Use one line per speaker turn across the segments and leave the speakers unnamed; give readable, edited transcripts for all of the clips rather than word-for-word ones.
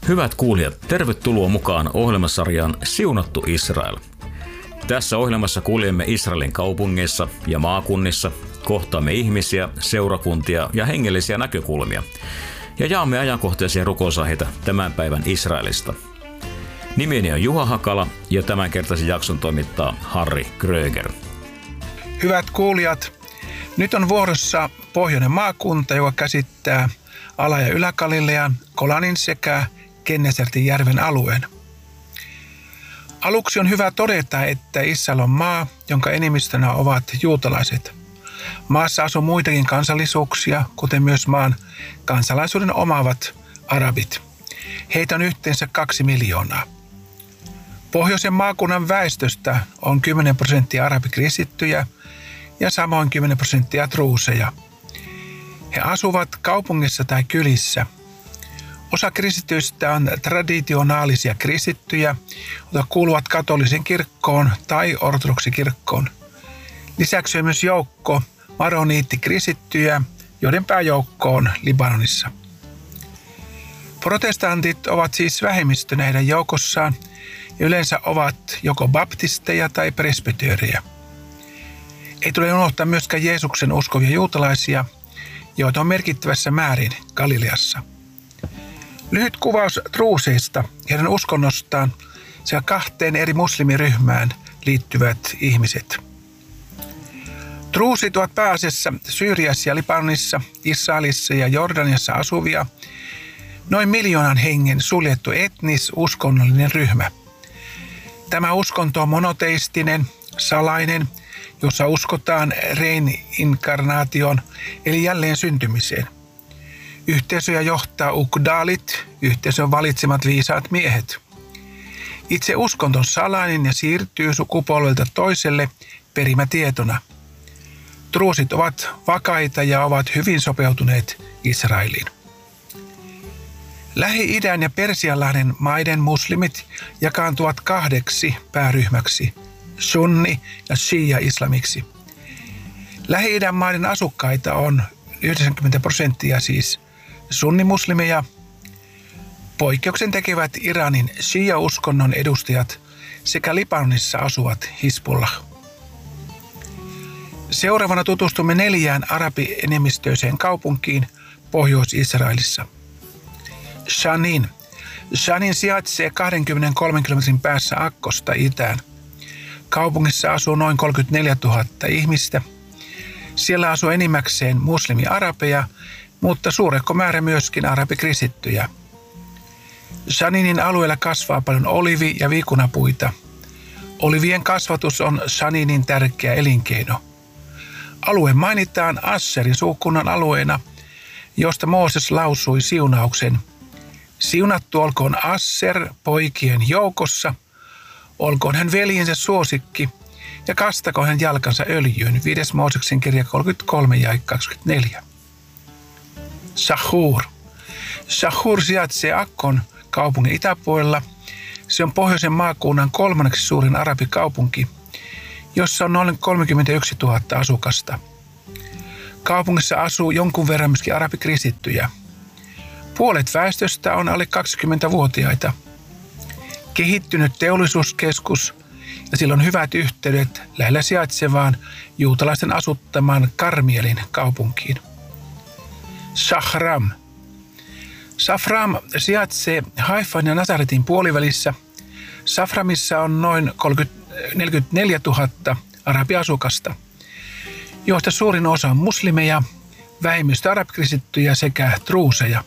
Hyvät kuulijat, tervetuloa mukaan ohjelmasarjaan Siunattu Israel. Tässä ohjelmassa kuljemme Israelin kaupungeissa ja maakunnissa, kohtaamme ihmisiä, seurakuntia ja hengellisiä näkökulmia ja jaamme ajankohtaisia rukousaiheita tämän päivän Israelista. Nimeni on Juha Hakala ja tämänkertaisen jakson toimittaa Harri Kröger.
Hyvät kuulijat, nyt on vuorossa pohjoinen maakunta, joka käsittää Ala- ja Ylä-Galilean, Golanin sekä Gennesaretin järven alueen. Aluksi on hyvä todeta, että Israel on maa, jonka enemmistönä ovat juutalaiset. Maassa asuu muitakin kansallisuuksia, kuten myös maan kansalaisuuden omaavat arabit. Heitä on yhteensä 2 miljoonaa. Pohjoisen maakunnan väestöstä on 10% arabikristittyjä ja samoin 10% druuseja. He asuvat kaupungissa tai kylissä. Osa kristityistä on traditionaalisia kristittyjä, jotka kuuluvat katolisen kirkkoon tai ortodoksikirkkoon. Lisäksi on myös joukko maroniittikristittyjä, joiden pääjoukko on Libanonissa. Protestantit ovat siis vähemmistönä heidän joukossaan ja yleensä ovat joko baptisteja tai presbyteerejä. Ei tule unohtaa myöskään Jeesuksen uskovia juutalaisia, joita on merkittävässä määrin Galileassa. Lyhyt kuvaus druuseista, heidän uskonnostaan sekä 2 eri muslimiryhmään liittyvät ihmiset. Druusit ovat pääasiassa Syyriassa ja Libanonissa, Israelissa ja Jordaniassa asuvia, noin 1 miljoonan hengen suljettu etnis-uskonnollinen ryhmä. Tämä uskonto on monoteistinen, salainen, jossa uskotaan reinkarnaation eli jälleen syntymiseen. Yhteisöjä johtaa ukdaalit, yhteisön valitsemat viisaat miehet. Itse uskonto on salainen ja siirtyy sukupolvelta toiselle perimätietona. Druusit ovat vakaita ja ovat hyvin sopeutuneet Israeliin. Lähi-idän ja Persianlahden maiden muslimit jakaantuvat 2 pääryhmäksi, sunni- ja shia-islamiksi. Lähi-idän maiden asukkaita on 90% siis sunnimuslimeja. Poikkeuksen tekevät Iranin shia-uskonnon edustajat sekä Libanonissa asuvat Hizbollah. Seuraavana tutustumme 4 arabienemmistöiseen kaupunkiin Pohjois-Israelissa. Shanin. Shanin sijaitsee 23 kilometrin päässä Akkosta itään. Kaupungissa asuu noin 34 000 ihmistä. Siellä asuu enimmäkseen muslimi-arabeja, mutta suurehko määrä myöskin arabikristittyjä. Shaninin alueella kasvaa paljon olivi- ja viikunapuita. Olivien kasvatus on Shaninin tärkeä elinkeino. Alue mainitaan Asserin sukukunnan alueena, josta Mooses lausui siunauksen. Siunattu olkoon Asser poikien joukossa, olkoon hän veljensä suosikki ja kastakoon hän jalkansa öljyyn. 5. Mooseksen kirja 33 ja 24. Shahur. Shahur sijaitsee Akkon kaupungin itäpuolella. Se on pohjoisen maakunnan 3. suurin arabikaupunki, jossa on noin 31 000 asukasta. Kaupungissa asuu jonkun verran myöskin arabikristittyjä. Puolet väestöstä on alle 20-vuotiaita. Kehittynyt teollisuuskeskus ja sillä on hyvät yhteydet lähellä sijaitsevaan juutalaisten asuttamaan Karmielin kaupunkiin. Shahram. Shafram sijaitsee Haifan ja Nazaretin puolivälissä. Shaframissa on noin 44 000 arabiasukasta, joista suurin osa on muslimeja, vähemmistö arabikristittyjä sekä druuseja.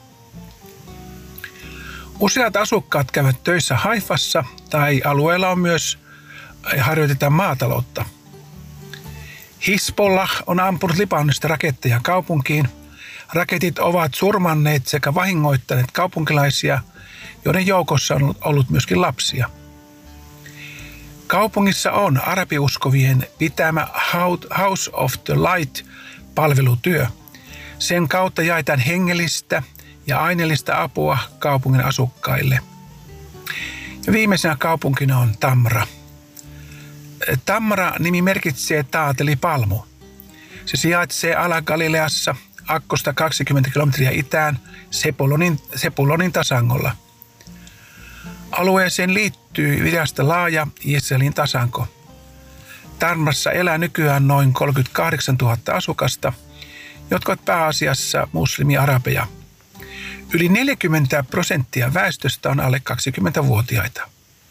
Useat asukkaat käyvät töissä Haifassa tai alueella on myös harjoitetaan maataloutta. Hizbollah on ampunut Libanonista raketteja kaupunkiin. Raketit ovat surmanneet sekä vahingoittaneet kaupunkilaisia, joiden joukossa on ollut myöskin lapsia. Kaupungissa on arabiuskovien pitämä House of the Light-palvelutyö. Sen kautta jaetaan hengellistä ja aineellista apua kaupungin asukkaille. Ja viimeisenä kaupunkina on Tamra. Tamra-nimi merkitsee taat eli palmu. Se sijaitsee Ala-Galileassa Akkosta 20 kilometriä itään Sepulonin tasangolla. Alueeseen liittyy idästä laaja Israelin tasanko. Tarmassa elää nykyään noin 38 000 asukasta, jotka ovat pääasiassa muslimi-arabeja. Yli 40% väestöstä on alle 20-vuotiaita.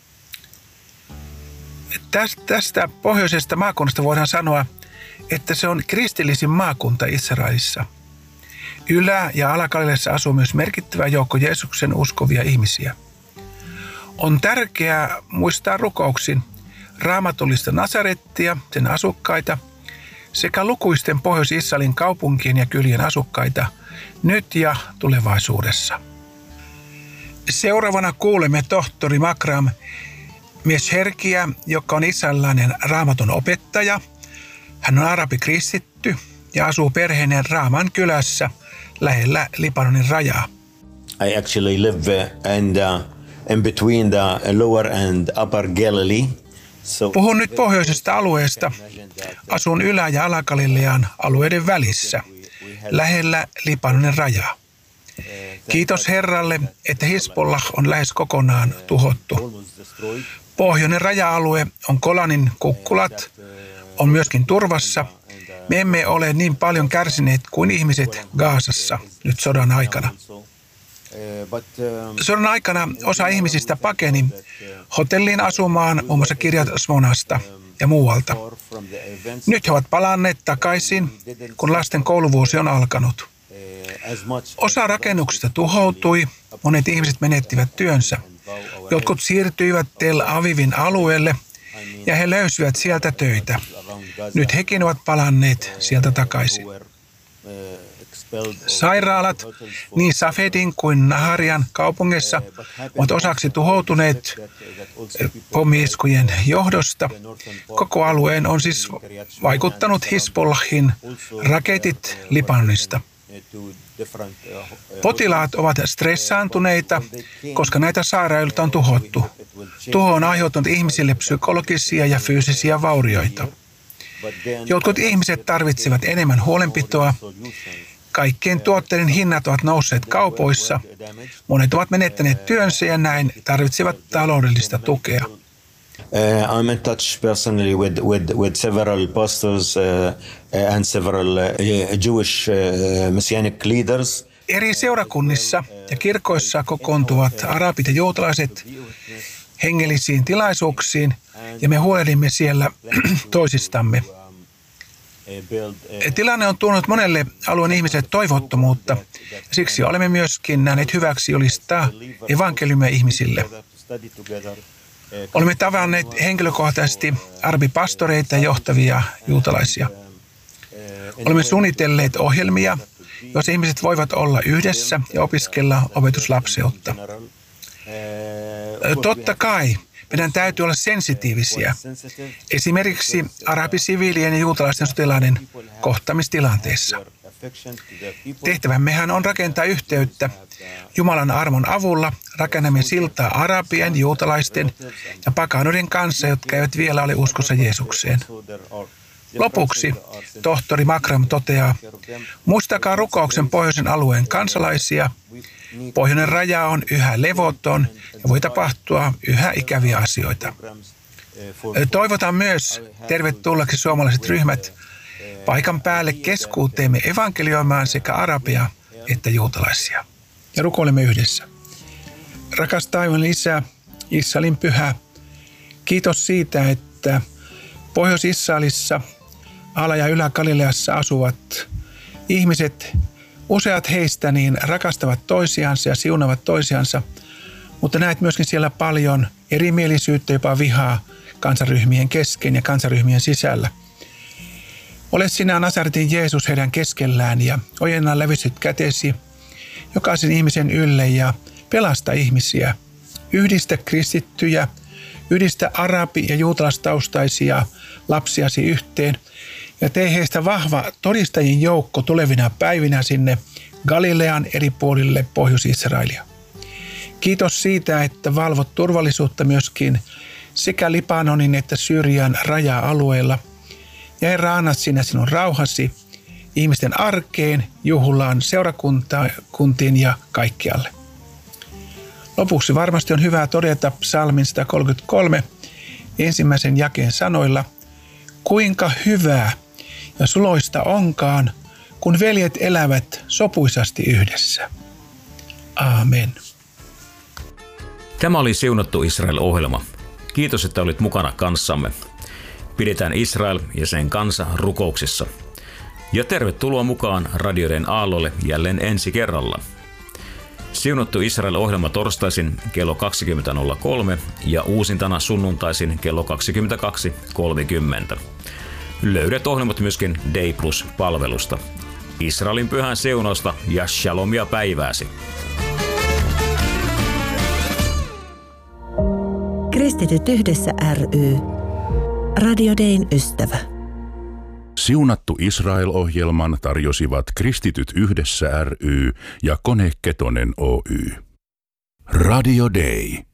Tästä pohjoisesta maakunnasta voidaan sanoa, että se on kristillisin maakunta Israelissa. Ylä- ja Ala-Galileassa asuu myös merkittävä joukko Jeesuksen uskovia ihmisiä. On tärkeää muistaa rukouksin raamatullista Nasarettia, sen asukkaita, sekä lukuisten Pohjois-Israelin kaupunkien ja kylien asukkaita nyt ja tulevaisuudessa. Seuraavana kuulemme tohtori Makram Mesherkiä, joka on israelilainen raamatun opettaja. Hän on arabikristitty ja asuu perheineen Raaman kylässä lähellä Libanonin rajaa.
I actually live in between the lower and upper Galilee.
Puhun nyt pohjoisesta alueesta. Asun Ylä- ja Ala-Galilean alueiden välissä, lähellä Libanonin rajaa. Kiitos Herralle, että Hizbollah on lähes kokonaan tuhottu. Pohjoinen raja-alue on Golanin kukkulat, on myöskin turvassa. Me emme ole niin paljon kärsineet kuin ihmiset Gazassa nyt sodan aikana. Sodan aikana osa ihmisistä pakeni hotelliin asumaan muun muassa Kiryat Shmonasta ja muualta. Nyt he ovat palanneet takaisin, kun lasten kouluvuosi on alkanut. Osa rakennuksista tuhoutui, monet ihmiset menettivät työnsä. Jotkut siirtyivät Tel Avivin alueelle ja he löysivät sieltä töitä. Nyt hekin ovat palanneet sieltä takaisin. Sairaalat niin Safedin kuin Naharian kaupungeissa ovat osaksi tuhoutuneet pommi-iskujen johdosta. Koko alueen on siis vaikuttanut Hizbollahin raketit Libanonista. Potilaat ovat stressaantuneita, koska näitä sairaaloita on tuhottu. Tuho on aiheuttanut ihmisille psykologisia ja fyysisiä vaurioita. Jotkut ihmiset tarvitsevat enemmän huolenpitoa. Kaikkien tuotteiden hinnat ovat nousseet kaupoissa. Monet ovat menettäneet työnsä ja näin tarvitsevat taloudellista tukea.
I'm in touch personally with several pastors and several Jewish messianic leaders.
Eri seurakunnissa ja kirkoissa kokoontuvat arabit ja juutalaiset hengellisiin tilaisuuksiin ja me huolehdimme siellä toisistamme. Tilanne on tuonut monelle alueen ihmiselle toivottomuutta ja siksi olemme myöskin nähneet hyväksi julistaa evankeliumia ihmisille. Olemme tavanneet henkilökohtaisesti arabipastoreita ja johtavia juutalaisia. Olemme suunnitelleet ohjelmia, joissa ihmiset voivat olla yhdessä ja opiskella opetuslapseutta. Totta kai meidän täytyy olla sensitiivisiä. Esimerkiksi arabisiviilien ja juutalaisten sotilaiden kohtamistilanteessa. Tehtävämmehän on rakentaa yhteyttä Jumalan armon avulla. Rakennamme siltaa arabien, juutalaisten ja pakanoiden kanssa, jotka eivät vielä ole uskossa Jeesukseen. Lopuksi tohtori Makram toteaa, muistakaa rukouksen pohjoisen alueen kansalaisia. Pohjoinen raja on yhä levoton ja voi tapahtua yhä ikäviä asioita. Toivotan myös tervetulleeksi suomalaiset ryhmät paikan päälle keskuuteemme evankelioimaan sekä arabia että juutalaisia. Ja rukoilemme yhdessä. Rakas taivaan Isä, Israelin pyhä, kiitos siitä, että Pohjois-Israelissa, Ala- ja Ylä-Galileassa asuvat ihmiset, useat heistä niin rakastavat toisiansa ja siunavat toisiansa, mutta näet myöskin siellä paljon erimielisyyttä, jopa vihaa kansaryhmien kesken ja kansaryhmien sisällä. Ole sinä Nasaretin Jeesus heidän keskellään ja ojenna levistyt kätesi jokaisen ihmisen ylle ja pelasta ihmisiä. Yhdistä kristittyjä, yhdistä arabi- ja juutalaistaustaisia lapsiasi yhteen ja tee heistä vahva todistajien joukko tulevina päivinä sinne Galilean eri puolille Pohjois-Israelia. Kiitos siitä, että valvot turvallisuutta myöskin sekä Libanonin että Syyrian raja-alueilla. Ja Herra, annat sinä sinun rauhasi ihmisten arkeen, juhlaan, seurakuntiin ja kaikkialle. Lopuksi varmasti on hyvä todeta psalmin 133 ensimmäisen jakeen sanoilla, kuinka hyvää ja suloista onkaan, kun veljet elävät sopuisasti yhdessä. Aamen.
Tämä oli Siunattu Israel-ohjelma. Kiitos, että olit mukana kanssamme. Pidetään Israel ja sen kansa rukouksissa. Ja tervetuloa mukaan radioiden aallolle jälleen ensi kerralla. Siunattu Israel-ohjelma torstaisin kello 20.03 ja uusintana sunnuntaisin kello 22.30. Löydät ohjelmat myöskin Day Plus-palvelusta. Israelin pyhän siunausta ja shalomia päivääsi.
Kristityt yhdessä ry. Radio Dayn ystävä.
Siunattu Israel-ohjelman tarjosivat Kristityt yhdessä ry ja Kone Ketonen Oy. Radio Day.